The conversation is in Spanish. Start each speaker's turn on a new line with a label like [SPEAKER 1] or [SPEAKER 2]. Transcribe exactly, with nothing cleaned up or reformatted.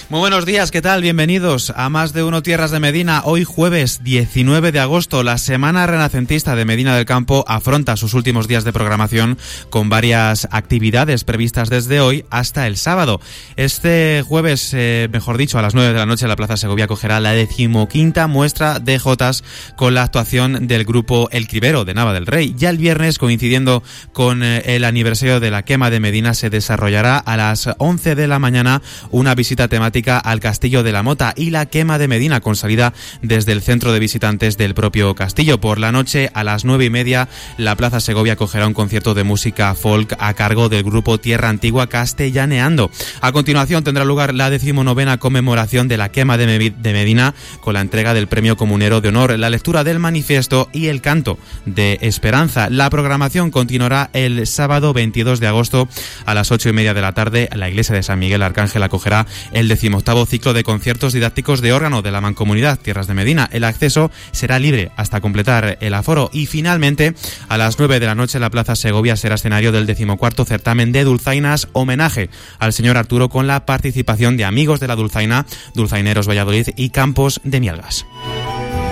[SPEAKER 1] Muy buenos días, ¿qué tal? Bienvenidos a Más de Uno Tierras de Medina. Hoy jueves diecinueve de agosto, la Semana Renacentista de Medina del Campo afronta sus últimos días de programación con varias actividades previstas desde hoy hasta el sábado. Este jueves, eh, mejor dicho, a las nueve de la noche la Plaza Segovia acogerá la decimoquinta muestra de jotas con la actuación del grupo El Cribero de Nava del Rey. Ya el viernes, coincidiendo con eh, el aniversario de la quema de Medina, se desarrollará a las once de la mañana una visita temática al Castillo de la Mota y la quema de Medina, con salida desde el centro de visitantes del propio castillo. Por la noche, a las nueve y media, la Plaza Segovia acogerá un concierto de música folk a cargo del grupo Tierra Antigua Castellaneando. A continuación tendrá lugar la decimonovena conmemoración de la quema de, Me- de Medina, con la entrega del Premio Comunero de Honor, la lectura del manifiesto y el canto de Esperanza. La programación continuará el sábado veintidós de agosto a las ocho y media de la tarde. La iglesia de San Miguel Arcángel acogerá el decimoctavo ciclo de conciertos didácticos de órgano de la Mancomunidad Tierras de Medina. El acceso será libre hasta completar el aforo. Y finalmente, a las nueve de la noche, la Plaza Segovia será escenario del decimocuarto certamen de dulzainas, homenaje al señor Arturo, con la participación de amigos de la dulzaina, Dulzaineros Valladolid y Campos de Mielgas.